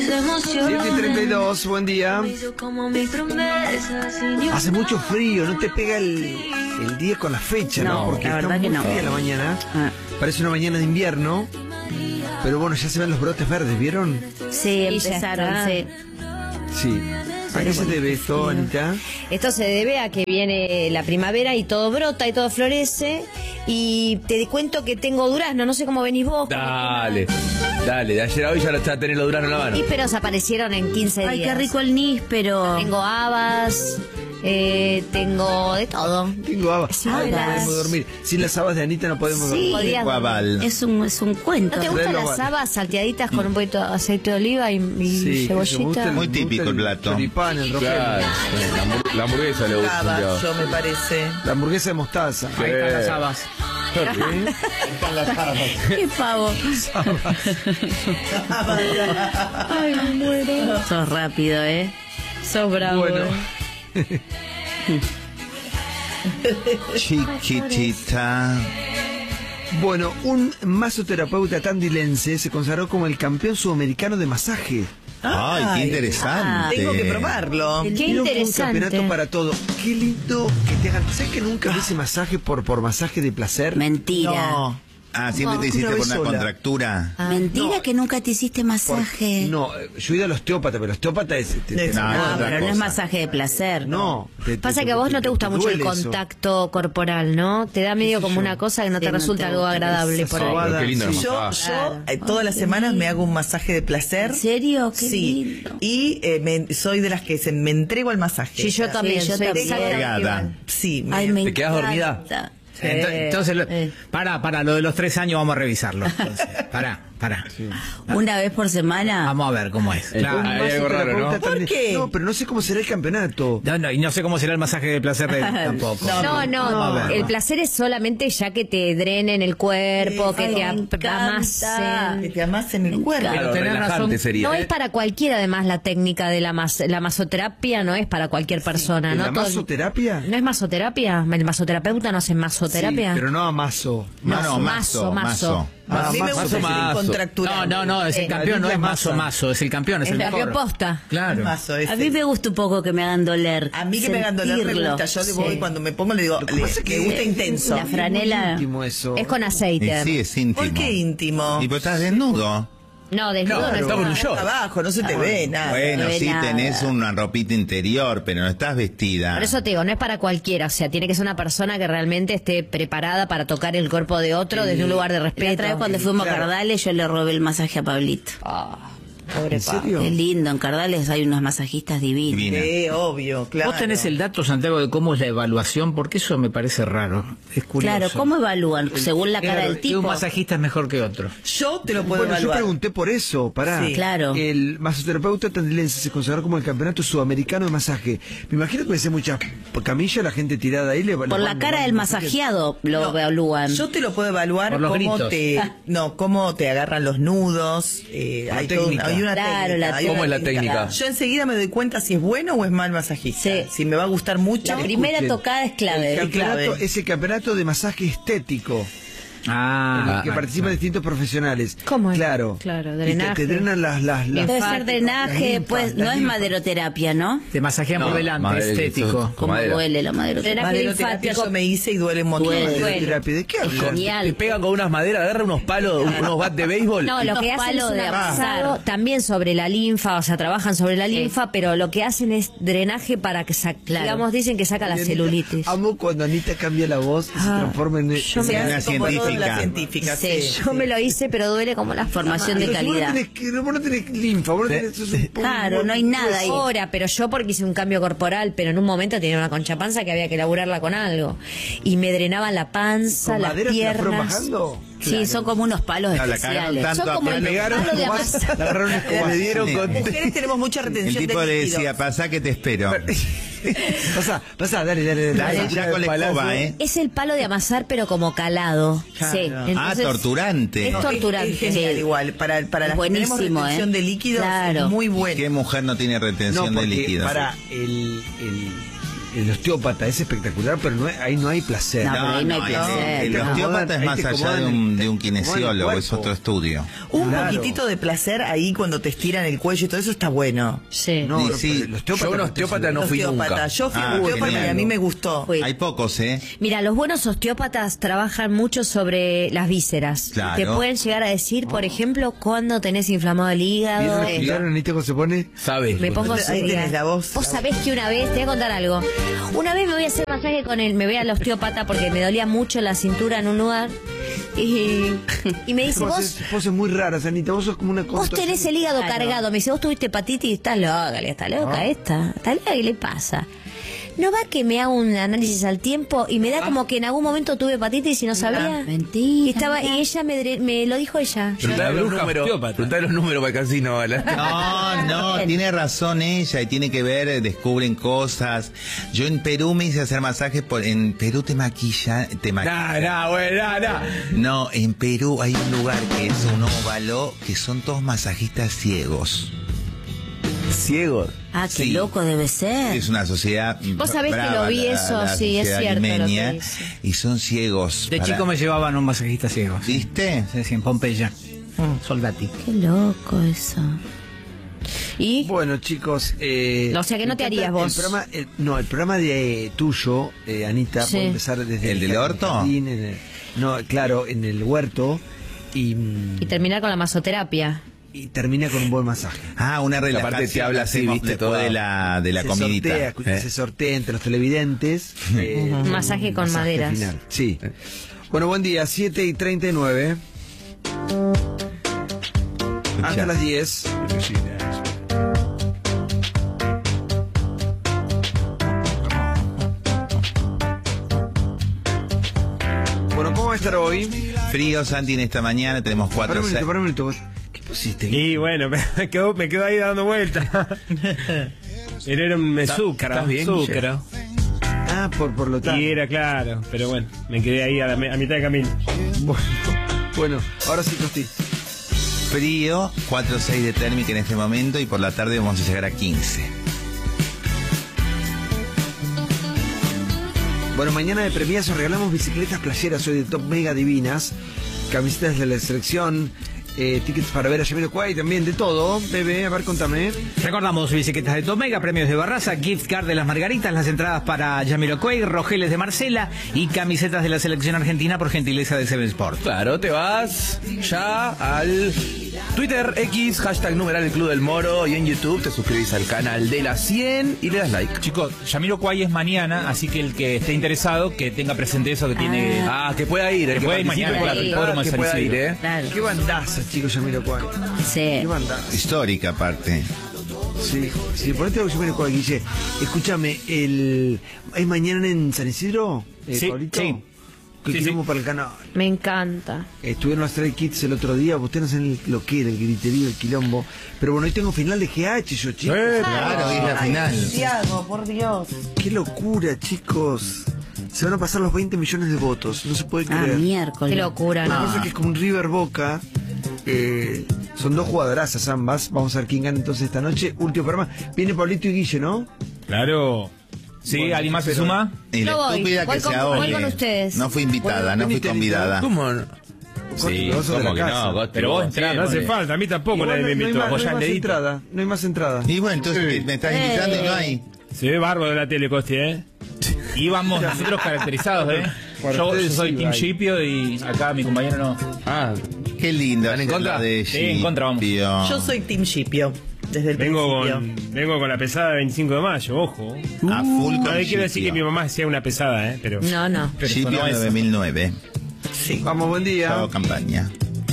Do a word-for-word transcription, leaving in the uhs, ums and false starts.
siete y treinta y dos, buen día. Hace mucho frío, no te pega el, el día con la fecha, ¿no? No, Porque la está verdad muy que no. fría la mañana. Ah. Parece una mañana de invierno. Pero bueno, ya se ven los brotes verdes, ¿vieron? Sí, empezaron, sí. Sí. ¿A qué se debe esto, Anita? Esto se debe a que viene la primavera y todo brota y todo florece. Y te cuento que tengo durazno, no sé cómo venís vos. Dale, dale, de ayer a hoy ya lo está teniendo durazno en la mano. Nísperos aparecieron en quince días. Ay, qué rico el níspero. Tengo habas, eh, tengo de todo. Tengo habas. Ay, no Habas. podemos dormir. Sin las habas de Anita no podemos Sí, dormir. podrías dormir. Es un, es un cuento. ¿No te gustan Traelo, las vale. habas salteaditas con un poquito de aceite de oliva y, y Sí, me gusta cebollita? Muy me típico gusta el plato. choripán, el roquel. Claro, la, hamburg- la hamburguesa le gusta. Cava, yo me parece. La hamburguesa de mostaza. Ahí están las habas. Qué pavo. Ay, me muero. Sos rápido, ¿eh? Sos bravo. Bueno. ¿eh? Chiquitita. Bueno, un masoterapeuta tandilense se consagró como el campeón sudamericano de masaje. Ay, qué interesante. Tengo que probarlo. Qué Vieron que un interesante. campeonato para todo. Qué lindo que te hagan. ¿Sabes que nunca hice masaje por, por masaje de placer? Mentira. No. Ah, siempre No, te hiciste una por vez una sola. contractura. Ah, Mentira no. que nunca te hiciste masaje. No, eh, yo he ido al osteópata, pero el osteópata es... te- te- No, No, es otra pero no es cosa. masaje de placer. no. te- te- Pasa te- que a vos te- no te gusta te mucho el duele eso. contacto corporal, ¿no? Te da medio como una cosa que no Sí, te no resulta te algo gusta agradable esa por ahí. sobada. Qué lindo el Sí. Yo, masaje. yo eh, todas las semanas me hago un masaje de placer. ¿En serio? Qué Sí. lindo. Y eh, me- soy de las que se, me entrego al masaje. Sí, yo también, Sí, yo soy también. exactamente Pegada. igual. Sí, me- Ay, me ¿Te quedás dormida? encanta. Ento- Entonces, lo- eh. para, para, lo de los tres años vamos a revisarlo. Entonces, para, para. Una vez por semana. Vamos a ver cómo es. Eh, Claro. Un Hay algo raro, ¿no? masoterapeuta ¿Por también- qué? No, pero no sé cómo será el campeonato. No, no, y no sé cómo será el masaje de placer de él tampoco. No, No, no, Vamos a ver. el placer es solamente ya que te drenen el cuerpo, que Ay, te me encanta. amasen. que te amasen el cuerpo. Claro, tenés relajante razón. sería. No es para cualquiera, además, la técnica de la, mas la masoterapia no es para cualquier persona, ¿no? ¿La Todo el- masoterapia? ¿No es masoterapia? ¿El masoterapeuta no hace masoterapia? Sí, pero no a maso. No, no, Mazo, mazo, mazo. mazo. A mí me mazo, gusta el mazo. contractural. No, no, no, es el Eh, campeón, no es Marita mazo, Massa. mazo, es el campeón, es Es el la mejor. posta. Claro. Mazo ese. A mí me gusta un poco que me hagan doler. A mí que me hagan doler me sentirlo. gusta. Yo le voy Sí. cuando me pongo le digo, Lo que le- pasa es que me gusta es- intenso. La franela. Íntimo eso. Es con Y aceite. sí, es íntimo. ¿Por qué íntimo? Y pues estás desnudo. No, desnudo no, Claro, es está con un nada. short. Abajo, no se te ve nada. Bueno, no ve sí, nada. tenés una ropita interior, pero no estás vestida. Por eso te digo, no es para cualquiera, o sea, tiene que ser una persona que realmente esté preparada para tocar el cuerpo de otro desde un lugar de La respeto. otra vez cuando fuimos a Cardales yo le robé el masaje a Pablito. Pobre ¿En serio? Qué lindo, en Cardales hay unos masajistas divinos. Divina. Sí, obvio, claro. Vos tenés el dato, Santiago, de cómo es la evaluación, porque eso me parece raro. Es curioso. Claro, ¿cómo evalúan? Según la cara Claro, del que tipo. un masajista es mejor que otro. Yo te lo puedo Bueno, yo evaluar. pregunté por eso, pará. Sí. Claro. El masoterapeuta tandilense se consagró como el campeonato sudamericano de masaje. Me imagino que me hace muchas camillas, la gente tirada ahí. Le, Por la cara del masajeado lo No, evalúan. Yo te lo puedo evaluar Por los cómo gritos. te, no, cómo te agarran los nudos. Eh, La hay, todo un- técnica. hay una Claro, técnica. la hay ¿Cómo una es la técnica? Yo enseguida me doy cuenta si es bueno o es mal masajista. Sí. Si me va a gustar mucho. La primera Escuchen, tocada es El clave. campeonato clave. es el campeonato de masaje estético. en Ah, el que participan distintos profesionales. ¿Cómo es? Claro. Claro, Y te- drenaje. Te, drenan las... las, las Debe Linfático, ser drenaje, las pues linfas, no las es linfas. maderoterapia, ¿no? te masajean No, por delante, madre, estético. eso- Cómo madera. duele la maderoterapia. Drenaje Maderoterapia linfático. yo me hice y duele un montón. Duele. Maderoterapia. ¿De qué Es hablan? genial. Te pegan con unas maderas, agarran unos palos, unos bats de béisbol. No, lo Unos que hacen es palos un de amasado amasar. también sobre la linfa, o sea, trabajan sobre la Sí. linfa, pero lo que hacen es drenaje para que, sa Claro. digamos, dicen que saca la Anita, celulitis. Amo cuando Anita cambia la voz y se Ah, transforma en... yo Se me- Una hace como todo en la científica. científica. Sí, Sí, Yo sí. me lo hice, pero duele como la Formación de Pero si vos no calidad. tenés, que- vos no tenés linfa, vos no tenés... sos un- Claro, no hay nada ahí. Ahora, pero yo porque hice un cambio corporal, pero en un momento tenía una concha panza que había que laburarla con algo. Y me drenaban la panza, ¿Con las madera te la fueron piernas. bajando? Sí, son como unos palos No, la cagaron especiales. tanto Son como que el pegaron palo de como- amasar. la agarraron escobazo. Le dieron con- Mujeres tenemos mucha El retención tipo de le líquidos. decía, pasá que te espero. Pasá, pasá, dale, dale, dale. Dale, Pasá, ya con la palazo. escoba, ¿eh? Es el palo de amasar, pero como calado. Claro. Sí. Ah, Entonces, torturante. Es No, torturante. Es, genial Sí. igual. Para, para las Es que tenemos buenísimo, retención ¿eh? de líquidos Claro. es muy bueno. ¿Qué mujer no tiene No, retención de porque líquidos? para el, el, el osteópata es espectacular, pero no hay- ahí no hay placer. No, pero ahí no hay placer, El, el no. osteópata es Ahí más te allá acomodan de el- un, te de un acomodan el kinesiólogo, es cuerpo. otro estudio. Un Claro. poquitito de placer ahí cuando te estiran el cuello y todo eso está bueno. Sí. No, Sí, no, sí. pero el osteópata Yo un te osteópata sube. no fui Osteópata. nunca. Yo fui Ah, a un osteópata genial. y a mí me gustó. Fui. Hay pocos, ¿eh? Mira, los buenos osteópatas trabajan mucho sobre las vísceras. Claro. Te pueden llegar a decir, por ejemplo, cuando tenés inflamado el ¿Vieron hígado. el gitano, Anita, cómo se pone? ¿Sabes? Me pongo Ahí seria. tenés la voz. Vos sabés que una vez, te voy a contar algo. Una vez me voy a hacer masaje con él, me voy al osteópata porque me dolía mucho la cintura en un lugar. Y, y me dice, Vos vos, haces poses muy raras, Anita. Vos sos como una vos tenés el hígado cargado. Me dice, vos tuviste hepatitis, estás loca, le está loca esta. Está loca, ¿qué le pasa? ¿No va que me haga un análisis al tiempo y me da como que en algún momento tuve hepatitis y no sabía? Mentira. Y estaba y ella me, dre- me lo dijo ella. Preguntale los bruja números. osteópata. Preguntale los números para el casino. ¿vale? No, no, tiene razón ella y tiene que ver, eh, descubren cosas. Yo en Perú me hice hacer masajes, por, en Perú te maquilla, te maquilla. Nah, nah, güey, nah, nah. No, en Perú hay un lugar que es un óvalo, que son todos masajistas ciegos. Ciegos. Ah, qué Sí. loco debe ser. Es una sociedad. Vos sabés que brava, lo vi la- eso, la sí, es sociedad cierto lo que limeña, dice. y son ciegos. De para- chico me llevaban un masajista ciego. Sí, ¿Viste? sí, sí, en Pompeya. Soldati. Qué loco eso. Y Bueno, chicos. Eh, O sea, que no te me encanta harías vos. El programa, el- no, el programa de eh, tuyo, eh, Anita, Sí. puede empezar desde ¿El del jardín, orto? jardín, en el- no, claro, en el huerto. Y, mm, y terminar con la masoterapia. y termina con un buen masaje. Ah, una aparte relajación. te habla así, hacemos viste, después toda- de la, de la se comidita. sortea, escu- Eh. se sortea entre los televidentes. eh, Un masaje con maderas. final. Sí. Bueno, buen día, siete y treinta y nueve. Hasta las diez. Bueno, ¿cómo va a estar hoy? Frío, Santi, en esta mañana tenemos Pará cuatro un minuto, seis. pará un minuto. ¿Qué pusiste? Y bueno, me quedo, me quedo ahí dando vueltas. Era un azúcar, estás bien, azúcar. Ah, por, por lo tanto. Y era claro, pero bueno, me quedé ahí a, la, a mitad de camino. Bueno, bueno, ahora sí, Costi. Frío, cuatro o seis de térmica en este momento y por la tarde vamos a llegar a quince. Bueno, mañana de premiazo regalamos bicicletas playeras hoy de Top Mega divinas, camisetas de la selección, eh, tickets para ver a Jamiroquai, también de todo. Bebé, a ver, contame. Recordamos bicicletas de Tomega, premios de Barraza, gift card de las Margaritas, las entradas para Jamiroquai, Rogeles de Marcela y camisetas de la selección argentina por gentileza de Seven Sport. Claro, te vas ya al Twitter X, hashtag numeral el Club del Moro, y en YouTube te suscribís al canal de la cien y le das like. Chicos, Jamiroquai es mañana, así que el que esté interesado, que tenga presente eso, que tiene... Ah, que pueda ir, el Que que, pueda ir participe mañana, por la claro, hipódromo de que San pueda Isidro, ir. ¿eh? Claro. Qué bandaza, chicos, Jamiroquai. Sí. Qué bandaza. Histórica aparte. Sí, sí, ponete algo Jamiroquai, Guille. Escúchame, el... ¿es mañana en San Isidro, eh, Sí, Pablito? sí. Que Sí, queremos sí. para el canal. Me encanta. Estuvieron los Stray Kids el otro día, ustedes no saben lo que era, el griterío, el quilombo. Pero bueno, hoy tengo final de G H, yo, chicos. Claro, hoy es la final. Santiago, por Dios. Qué locura, chicos. Se van a pasar los veinte millones de votos, no se puede Ah, creer. miércoles. Qué locura, La ¿no? cosa que es como un River Boca. eh, son dos jugadorazas ambas. Vamos a ver quién gana entonces esta noche. Último programa. Viene Pablito y Guille, ¿no? Claro. Sí, Bueno, ¿alguien más se pero- suma? Y la No voy, estúpida voy que con- se voy ahogue. con ustedes. No fui invitada, Bueno, no fui venite, convidada. ¿Cómo? no? Sí, Vos sos de ¿cómo la que casa. no? Gotti, Pero vos entrás, No hace hombre. falta, a mí tampoco Igual nadie no, me no hay invitó. más, no hay Vos ya más le diste. entrada. No hay más entrada. Y bueno, entonces me estás invitando y no hay. Se ve bárbaro de la tele, Costi, ¿eh? Íbamos nosotros caracterizados, ¿eh? Por Yo, yo ustedes soy sí, Team hay. Shipio y acá mi compañero no. Ah, Qué lindo. ¿Están en hacer contra? la de Sí, en contra, vamos. Shipio. Yo soy Team Shipio, desde el Vengo principio. con, vengo con la pesada de veinticinco de mayo, ojo. A full con No le quiero decir que Shipio. mi mamá sea una pesada, ¿eh? Pero... No, no. Shipio nueve mil nueve. Sí. Vamos, buen día. Chao, campaña.